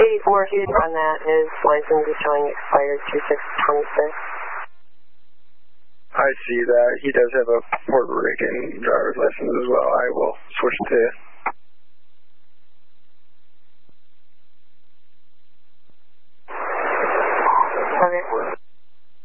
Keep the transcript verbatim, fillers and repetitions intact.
eighty-four on that. His license is showing expired two six twenty-six. I see that. He does have a Puerto Rican driver's license as well. I will switch to... Okay.